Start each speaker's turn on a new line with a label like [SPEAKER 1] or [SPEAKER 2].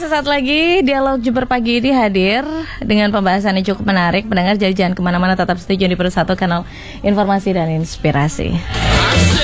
[SPEAKER 1] sesaat lagi Dialog Jember Pagi ini hadir dengan pembahasan yang cukup menarik. Pendengar, jadi jangan kemana-mana, tetap stay di Persatu, kanal informasi dan inspirasi.